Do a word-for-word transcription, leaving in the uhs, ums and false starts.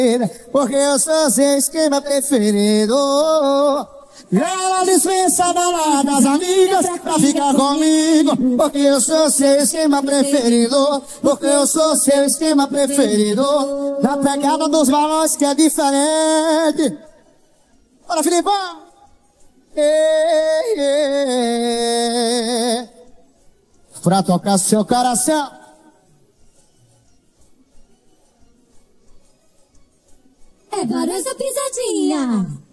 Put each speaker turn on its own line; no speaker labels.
porque eu sou seu esquema preferido. Ela dispensa a balada das amigas pra ficar comigo, porque eu sou seu esquema preferido, porque eu sou seu esquema preferido. Na pegada dos balões que é diferente. Bora, Filipão! Ei, ei, pra tocar seu coração.
É Varosa Pisadinha.